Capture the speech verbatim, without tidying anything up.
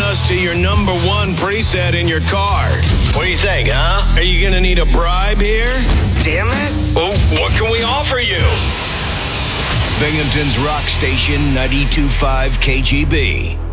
us to your number one preset in your car. What do you think, huh? Are you going to need a bribe here? Damn it. Well, what can we offer you? Binghamton's Rock Station ninety-two point five K G B.